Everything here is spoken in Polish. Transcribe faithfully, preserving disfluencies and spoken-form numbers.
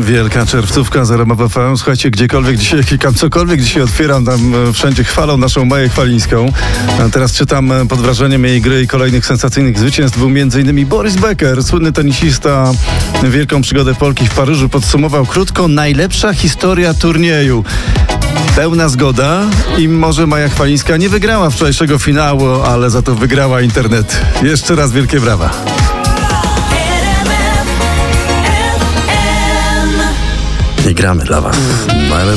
Wielka czerwcówka, zeromowa F M. Słuchajcie, gdziekolwiek dzisiaj klikam, cokolwiek dzisiaj otwieram, tam wszędzie chwalą naszą Maję Chwalińską. A teraz czytam, pod wrażeniem jej gry i kolejnych sensacyjnych zwycięstw był między innymi Boris Becker, słynny tenisista. Wielką przygodę Polki w Paryżu podsumował krótko: najlepsza historia turnieju. Pełna zgoda i może Maja Chwalińska nie wygrała wczorajszego finału, ale za to wygrała internet. Jeszcze raz wielkie brawa. I gramy dla was.